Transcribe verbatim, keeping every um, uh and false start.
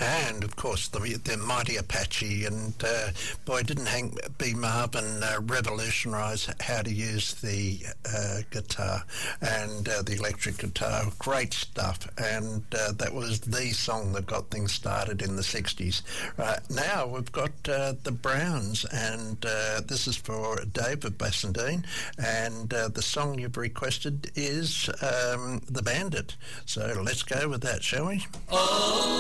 And of course the, the mighty Apache, and uh, boy, didn't Hank B. Marvin uh, revolutionise how to use the uh, guitar and uh, the electric guitar. Great stuff, and uh, that was the song that got things started in the sixties. Right, now we've got uh, the Browns, and uh, this is for David Bassendine, and uh, the song you've requested is um, The Bandit. So let's go with that, shall we? Oh!